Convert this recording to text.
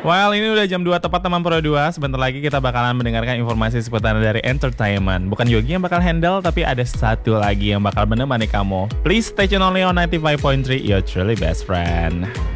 Well, ini udah jam 2 tepat teman Pro 2. Sebentar lagi kita bakalan mendengarkan informasi seputar dari entertainment. Bukan Yogi yang bakal handle, tapi ada satu lagi yang bakal menemani kamu. Please stay tune only on 95.3, your truly best friend.